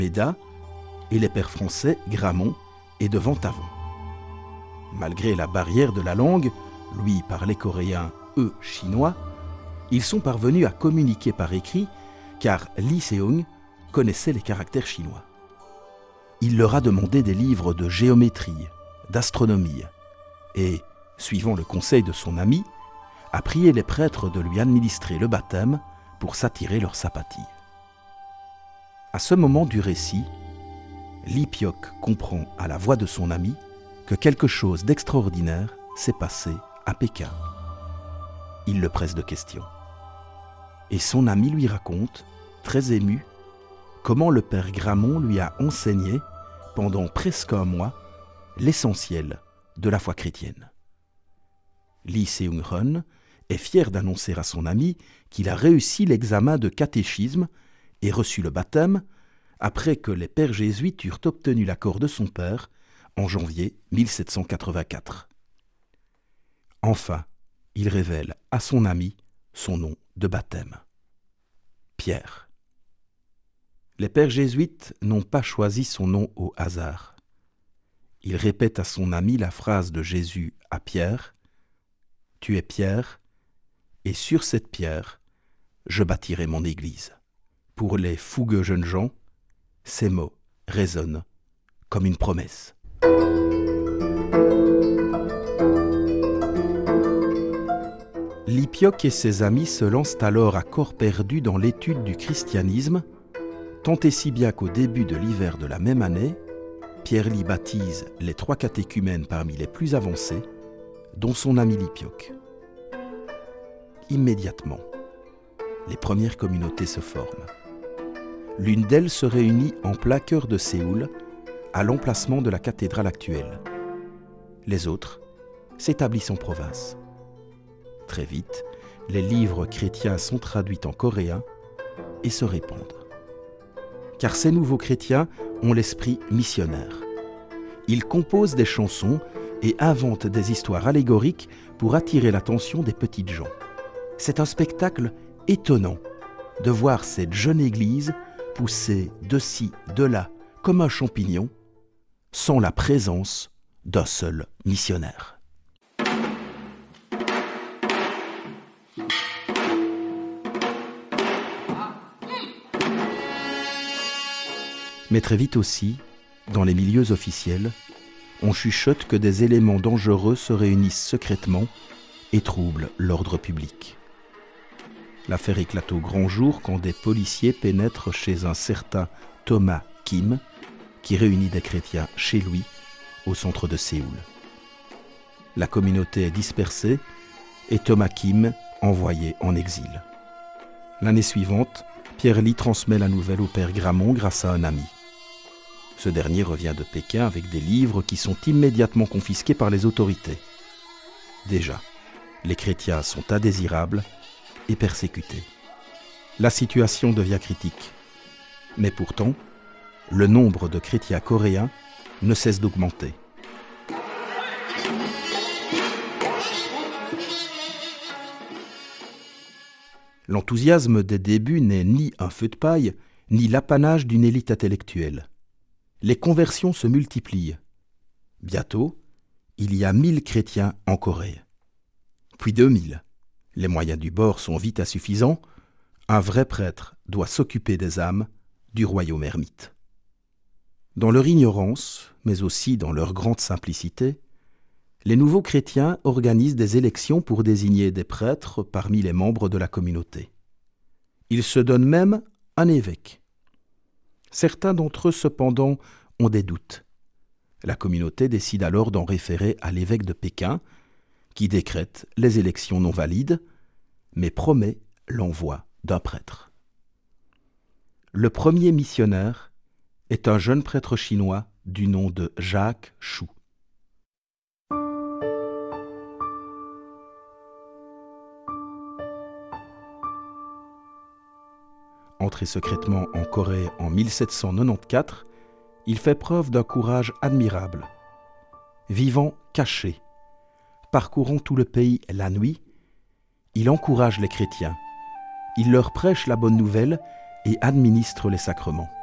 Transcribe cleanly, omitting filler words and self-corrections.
Méda, et les pères français Gramont et de Ventavon. Malgré la barrière de la langue, lui parlait coréen, eux chinois, ils sont parvenus à communiquer par écrit car Lee Seung connaissait les caractères chinois. Il leur a demandé des livres de géométrie, d'astronomie et, suivant le conseil de son ami, a prié les prêtres de lui administrer le baptême pour s'attirer leur sympathie. À ce moment du récit, Lee Pyok comprend à la voix de son ami que quelque chose d'extraordinaire s'est passé à Pékin. Il le presse de questions. Et son ami lui raconte, très ému, comment le père Gramont lui a enseigné, pendant presque un mois, l'essentiel de la foi chrétienne. Lee Seung-hun est fier d'annoncer à son ami qu'il a réussi l'examen de catéchisme et reçu le baptême après que les pères jésuites eurent obtenu l'accord de son père en janvier 1784. Enfin, il révèle à son ami son nom de baptême. Pierre. Les pères jésuites n'ont pas choisi son nom au hasard. Il répète à son ami la phrase de Jésus à Pierre : « Tu es Pierre, et sur cette pierre, je bâtirai mon église. » Pour les fougueux jeunes gens, ces mots résonnent comme une promesse. Lee Pyok et ses amis se lancent alors à corps perdu dans l'étude du christianisme, tant et si bien qu'au début de l'hiver de la même année, Pierre Lee baptise les 3 catéchumènes parmi les plus avancés, dont son ami Lee Pyok. Immédiatement, les premières communautés se forment. L'une d'elles se réunit en plein cœur de Séoul, à l'emplacement de la cathédrale actuelle. Les autres s'établissent en province. Très vite, les livres chrétiens sont traduits en coréen et se répandent. Car ces nouveaux chrétiens ont l'esprit missionnaire. Ils composent des chansons et inventent des histoires allégoriques pour attirer l'attention des petites gens. C'est un spectacle étonnant de voir cette jeune église pousser de ci, de là, comme un champignon, sans la présence d'un seul missionnaire. Mais très vite aussi, dans les milieux officiels, on chuchote que des éléments dangereux se réunissent secrètement et troublent l'ordre public. L'affaire éclate au grand jour quand des policiers pénètrent chez un certain Thomas Kim, qui réunit des chrétiens chez lui, au centre de Séoul. La communauté est dispersée et Thomas Kim envoyé en exil. L'année suivante, Pierre Lee transmet la nouvelle au père Gramont grâce à un ami. Ce dernier revient de Pékin avec des livres qui sont immédiatement confisqués par les autorités. Déjà, les chrétiens sont indésirables et persécutés. La situation devient critique. Mais pourtant, le nombre de chrétiens coréens ne cesse d'augmenter. L'enthousiasme des débuts n'est ni un feu de paille, ni l'apanage d'une élite intellectuelle. Les conversions se multiplient. Bientôt, il y a 1000 chrétiens en Corée. Puis 2000. Les moyens du bord sont vite insuffisants. Un vrai prêtre doit s'occuper des âmes du royaume ermite. Dans leur ignorance, mais aussi dans leur grande simplicité, les nouveaux chrétiens organisent des élections pour désigner des prêtres parmi les membres de la communauté. Ils se donnent même un évêque. Certains d'entre eux, cependant, ont des doutes. La communauté décide alors d'en référer à l'évêque de Pékin, qui décrète les élections non valides, mais promet l'envoi d'un prêtre. Le premier missionnaire est un jeune prêtre chinois du nom de Jacques Chou. Entré secrètement en Corée en 1794, il fait preuve d'un courage admirable. Vivant caché, parcourant tout le pays la nuit, il encourage les chrétiens. Il leur prêche la bonne nouvelle et administre les sacrements.